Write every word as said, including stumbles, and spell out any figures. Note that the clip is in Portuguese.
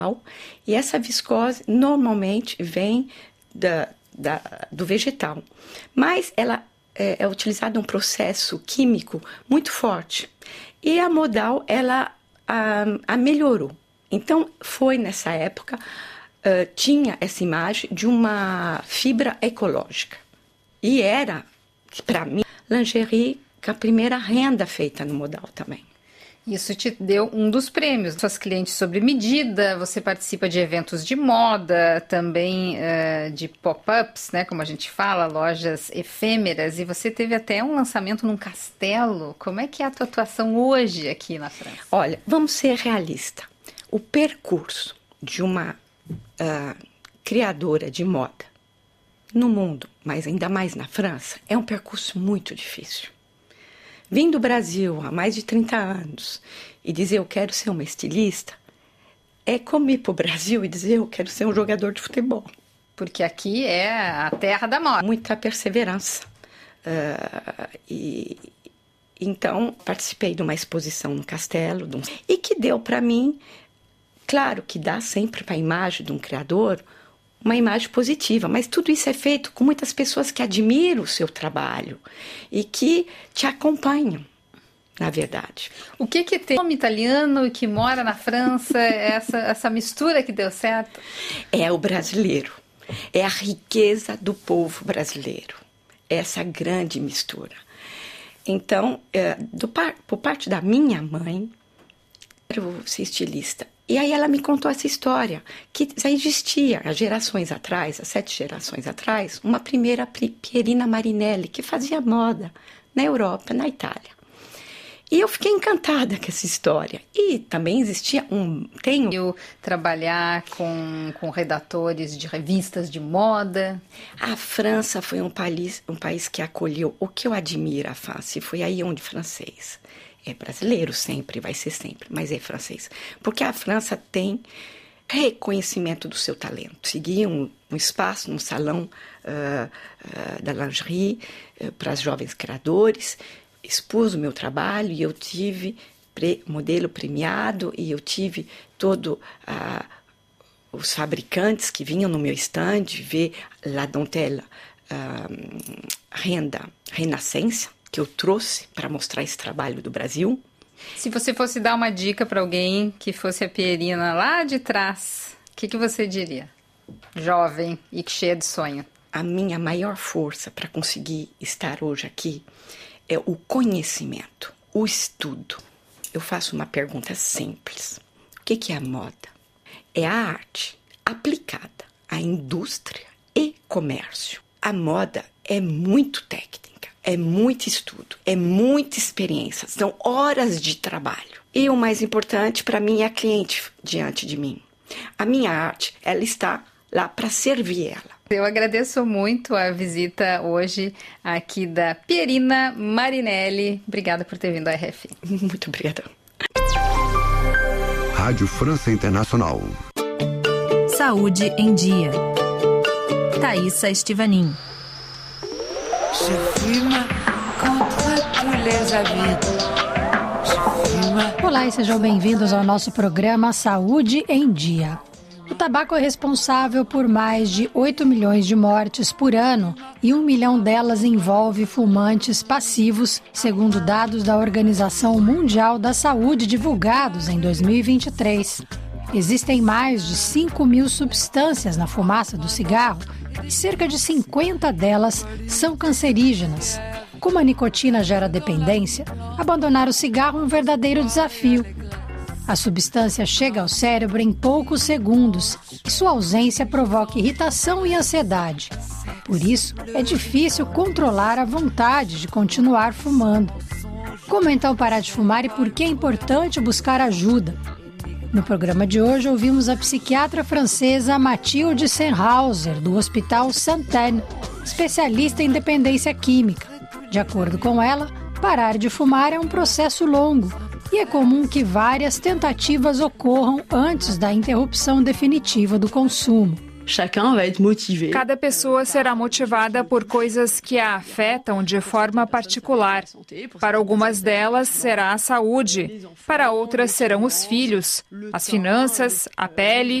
E essa viscose normalmente vem da, da, do vegetal. Mas ela é, é utilizada um processo químico muito forte. E a modal, ela a, a melhorou. Então, foi nessa época, uh, tinha essa imagem de uma fibra ecológica. E era, para mim, lingerie com a primeira renda feita no modal também. Isso te deu um dos prêmios. Suas clientes sob medida, você participa de eventos de moda, também uh, de pop-ups, né, como a gente fala, lojas efêmeras, e você teve até um lançamento num castelo. Como é que é a tua atuação hoje aqui na França? Olha, vamos ser realistas. O percurso de uma uh, criadora de moda no mundo, mas ainda mais na França, é um percurso muito difícil. Vim do Brasil há mais de trinta anos e dizer eu quero ser uma estilista é como ir para o Brasil e dizer eu quero ser um jogador de futebol. Porque aqui é a terra da moda. Muita perseverança. Uh, e, então, participei de uma exposição no Castelo de um, e que deu para mim, claro que dá sempre para a imagem de um criador uma imagem positiva, mas tudo isso é feito com muitas pessoas que admiram o seu trabalho e que te acompanham, na verdade. O que que tem nome italiano e que mora na França, essa, essa mistura que deu certo? É o brasileiro, é a riqueza do povo brasileiro, essa grande mistura. Então, é, do par, por parte da minha mãe, eu vou ser estilista. E aí ela me contou essa história, que já existia há gerações atrás, há sete gerações atrás, uma primeira Pierina Marinelli, que fazia moda na Europa, na Itália. E eu fiquei encantada com essa história. E também existia um... Tenho... Eu trabalhar com, com redatores de revistas de moda. A França foi um país, um país que acolheu o que eu admiro a França, e foi aí onde francês... É brasileiro sempre, vai ser sempre, mas é francês. Porque a França tem reconhecimento do seu talento. Segui um, um espaço, um salão uh, uh, da lingerie uh, para os jovens criadores, expus o meu trabalho e eu tive pre, modelo premiado e eu tive todo uh, os fabricantes que vinham no meu stand ver La Dentelle uh, Renda Renascença, que eu trouxe para mostrar esse trabalho do Brasil. Se você fosse dar uma dica para alguém que fosse a Pierina lá de trás, o que, que você diria? Jovem e cheia de sonho. A minha maior força para conseguir estar hoje aqui é o conhecimento, o estudo. Eu faço uma pergunta simples. O que, que é a moda? É a arte aplicada à indústria e comércio. A moda é muito técnica. É muito estudo, é muita experiência, são horas de trabalho. E o mais importante para mim é a cliente diante de mim. A minha arte, ela está lá para servir ela. Eu agradeço muito a visita hoje aqui da Pierina Marinelli. Obrigada por ter vindo à R F I. Muito obrigada. Rádio França Internacional. Saúde em Dia. Thaísa Estivanin. Olá e sejam bem-vindos ao nosso programa Saúde em Dia. O tabaco é responsável por mais de oito milhões de mortes por ano e um milhão delas envolve fumantes passivos, segundo dados da Organização Mundial da Saúde divulgados em dois mil e vinte e três. Existem mais de cinco mil substâncias na fumaça do cigarro e cerca de cinquenta delas são cancerígenas. Como a nicotina gera dependência, abandonar o cigarro é um verdadeiro desafio. A substância chega ao cérebro em poucos segundos e sua ausência provoca irritação e ansiedade. Por isso, é difícil controlar a vontade de continuar fumando. Como então parar de fumar e por que é importante buscar ajuda? No programa de hoje, ouvimos a psiquiatra francesa Mathilde Sennhauser, do Hospital Sainte-Anne, especialista em dependência química. De acordo com ela, parar de fumar é um processo longo e é comum que várias tentativas ocorram antes da interrupção definitiva do consumo. Chacun vai être motivé. Cada pessoa será motivada por coisas que a afetam de forma particular. Para algumas delas será a saúde, para outras serão os filhos, as finanças, a pele,